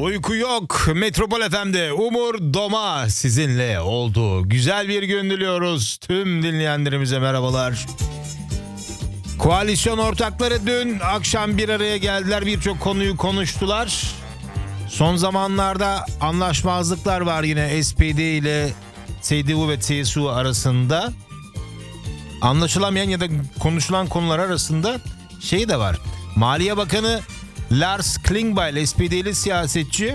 Uyku yok. Metropol FM'de Umur Doma sizinle oldu. Güzel bir gün diliyoruz. Tüm dinleyenlerimize merhabalar. Koalisyon ortakları dün akşam bir araya geldiler. Birçok konuyu konuştular. Son zamanlarda anlaşmazlıklar var yine SPD ile CDU ve CSU arasında. Anlaşılamayan ya da konuşulan konular arasında şey de var. Maliye Bakanı Lars Klingbeil, SPD'li siyasetçi,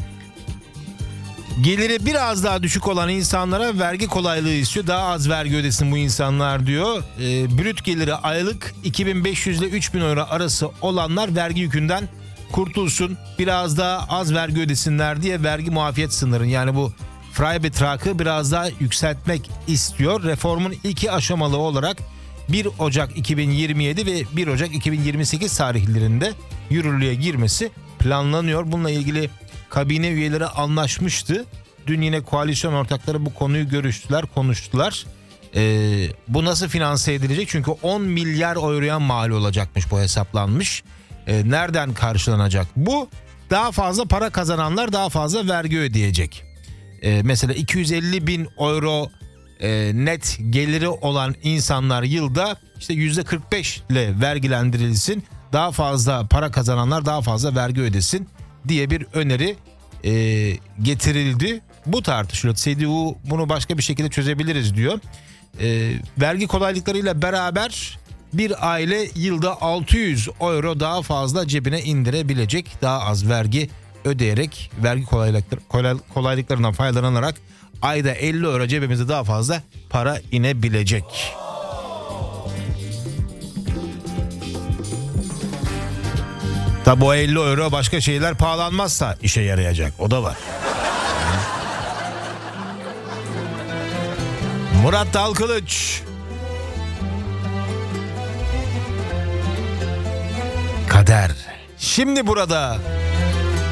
geliri biraz daha düşük olan insanlara vergi kolaylığı istiyor. Daha az vergi ödesin bu insanlar diyor. Brüt geliri aylık 2500 ile 3000 euro arası olanlar vergi yükünden kurtulsun. Biraz daha az vergi ödesinler diye vergi muafiyet sınırını, yani bu Freibetrag'ı biraz daha yükseltmek istiyor. Reformun iki aşamalı olarak 1 Ocak 2027 ve 1 Ocak 2028 tarihlerinde yürürlüğe girmesi planlanıyor. Bununla ilgili kabine üyeleri anlaşmıştı. Dün yine koalisyon ortakları bu konuyu görüştüler, konuştular. Bu nasıl finanse edilecek? Çünkü 10 milyar euroya mal olacakmış, bu hesaplanmış. Nereden karşılanacak? Bu daha fazla para kazananlar daha fazla vergi ödeyecek. Mesela 250 bin euro net geliri olan insanlar yılda işte %45 ile vergilendirilsin. Daha fazla para kazananlar daha fazla vergi ödesin diye bir öneri getirildi. Bu tartışılıyor. CDU bunu başka bir şekilde çözebiliriz diyor. Vergi kolaylıklarıyla beraber bir aile yılda 600 euro daha fazla cebine indirebilecek. Daha az vergi ödeyerek, vergi kolaylıklarından faydalanarak ayda 50 euro cebimize daha fazla para inebilecek. Tabi o 50 euro başka şeyler pahalanmazsa işe yarayacak. O da var. Murat Dalkılıç. Kader. Şimdi burada.